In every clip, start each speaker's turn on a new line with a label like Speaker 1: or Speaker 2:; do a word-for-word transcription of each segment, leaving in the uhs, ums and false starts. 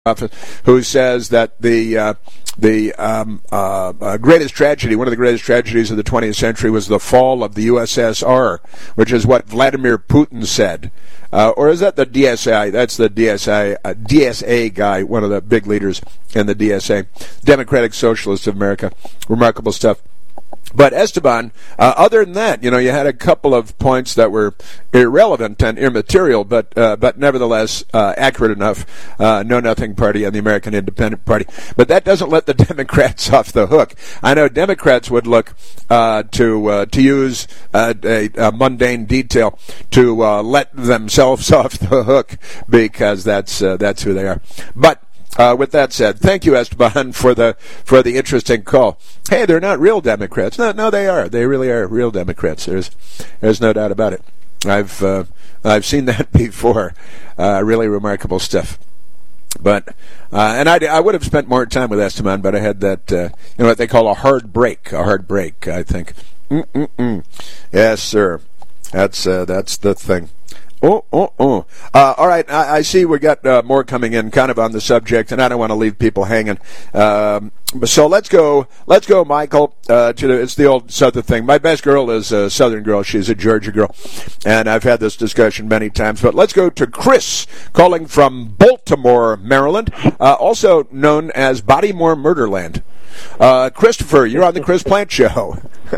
Speaker 1: office, who says that the uh, the um, uh, uh, greatest tragedy, one of the greatest tragedies of the twentieth century, was the fall of the U S S R, which is what Vladimir Putin said. Uh, or is that the D S A? That's the D S A uh, D S A guy, one of the big leaders in the D S A, Democratic Socialists of America. Remarkable stuff. But Esteban, uh, other than that, you know, you had a couple of points that were irrelevant and immaterial, but uh, but nevertheless uh, accurate enough. Uh, Know Nothing Party and the American Independent Party, but that doesn't let the Democrats off the hook. I know Democrats would look uh, to uh, to use uh, a, a mundane detail to uh, let themselves off the hook because that's uh, that's who they are. But. Uh, with that said, thank you, Esteban, for the for the interesting call. Hey, they're not real Democrats. No, no, they are. They really are real Democrats. There's there's no doubt about it. I've uh, I've seen that before. Uh, really remarkable stuff. But uh, and I, I would have spent more time with Esteban, but I had that uh, you know what they call a hard break, a hard break. I think. Mm-mm-mm. Yes, sir. That's uh, that's the thing. Oh, oh, oh. Uh, all right, I, I see we got uh, more coming in kind of on the subject, and I don't want to leave people hanging. Um, so let's go, let's go, Michael, uh, to the, it's the old Southern thing. My best girl is a Southern girl. She's a Georgia girl, and I've had this discussion many times. But let's go to Chris, calling from Baltimore, Maryland, uh, also known as Bodymore Murderland. Uh, Christopher, you're on the Chris Plant Show.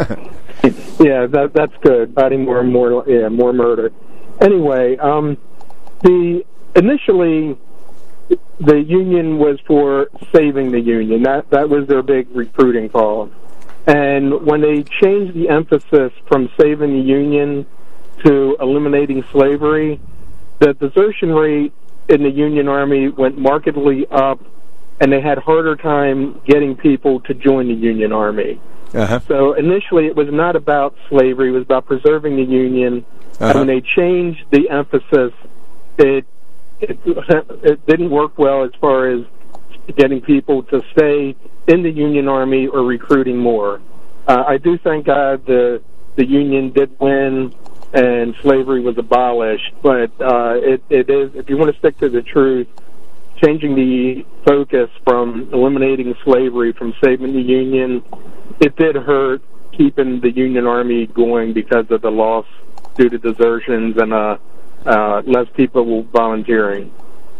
Speaker 2: Yeah, that, that's good. Bodymore, more, yeah, more murder. Anyway, um, the initially the union was for saving the union. That that was their big recruiting call. And when they changed the emphasis from saving the union to eliminating slavery, the desertion rate in the Union Army went markedly up, and they had harder time getting people to join the Union Army. Uh-huh. So initially it was not about slavery, it was about preserving the Union. Uh-huh. And when they changed the emphasis, it, it it didn't work well as far as getting people to stay in the Union Army or recruiting more. Uh, I do thank God the the Union did win and slavery was abolished, but uh, it, it is, if you want to stick to the truth, changing the focus from eliminating slavery, from saving the Union, it did hurt keeping the Union Army going because of the loss due to desertions and uh, uh, less people volunteering.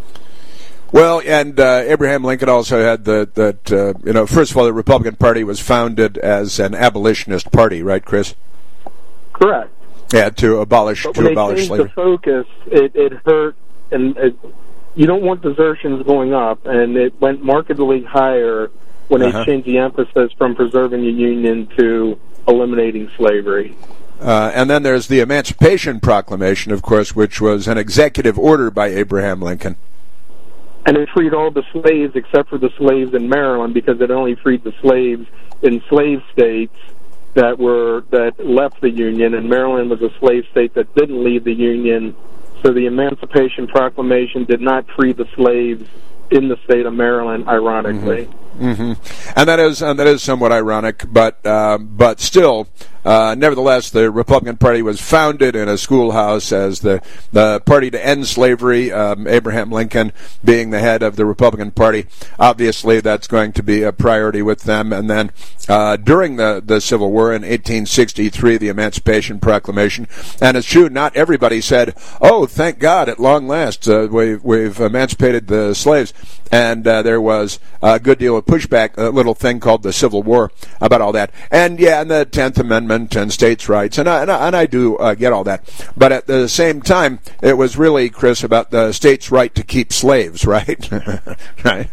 Speaker 1: Well, and uh, Abraham Lincoln also had the, that, uh, you know, first of all, the Republican Party was founded as an abolitionist party, right, Chris?
Speaker 2: Correct.
Speaker 1: Yeah, to abolish
Speaker 2: but
Speaker 1: to abolish slavery.
Speaker 2: The focus, it, it hurt, and it, you don't want desertions going up, and it went markedly higher when uh-huh. they changed the emphasis from preserving the Union to eliminating slavery.
Speaker 1: Uh, and then there's the Emancipation Proclamation, of course, which was an executive order by Abraham Lincoln.
Speaker 2: And it freed all the slaves except for the slaves in Maryland, because it only freed the slaves in slave states that were that left the Union, and Maryland was a slave state that didn't leave the Union. So the Emancipation Proclamation did not free the slaves in the state of Maryland, ironically.
Speaker 1: Mm-hmm. Mm-hmm. And that is and that is somewhat ironic, but uh, but still, uh, nevertheless, the Republican Party was founded in a schoolhouse as the the party to end slavery. Um, Abraham Lincoln being the head of the Republican Party, obviously that's going to be a priority with them. And then uh, during the the Civil War in eighteen sixty-three, the Emancipation Proclamation. And it's true, not everybody said, "Oh, thank God, at long last, uh, we've we've emancipated the slaves." And uh, there was a good deal of pushback, a little thing called the Civil War about all that. And yeah, and the tenth Amendment and states' rights, and I, and I, and I do uh, get all that. But at the same time, it was really, Chris, about the states' right to keep slaves, right? Right.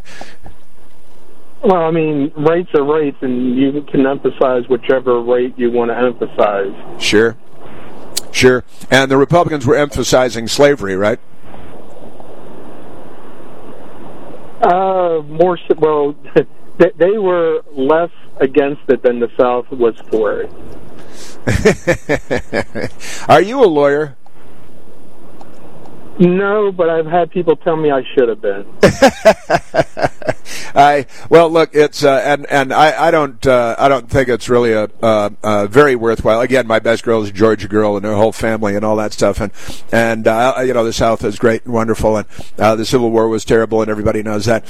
Speaker 2: Well, I mean, rights are rights, and you can emphasize whichever right you want to emphasize.
Speaker 1: Sure. Sure. And the Republicans were emphasizing slavery, right?
Speaker 2: Uh, more so, well, they were less against it than the South was for
Speaker 1: it. Are you a lawyer?
Speaker 2: No, but I've had people tell me I should have been.
Speaker 1: I well, look, it's uh, and and I, I don't uh, I don't think it's really a, uh, uh, very worthwhile. Again, my best girl is a Georgia girl and her whole family and all that stuff, and and uh, you know the South is great and wonderful, and uh, the Civil War was terrible, and everybody knows that.